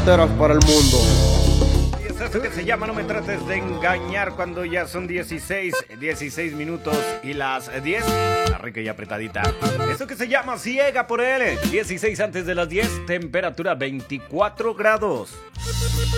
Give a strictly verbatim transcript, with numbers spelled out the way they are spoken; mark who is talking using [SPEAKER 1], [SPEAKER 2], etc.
[SPEAKER 1] carreteras para el mundo.
[SPEAKER 2] Y es esto que se llama No me trates de engañar, cuando ya son dieciséis, dieciséis minutos y las diez, la rica y apretadita. Esto que se llama Ciega por él, dieciséis antes de las diez, temperatura veinticuatro grados.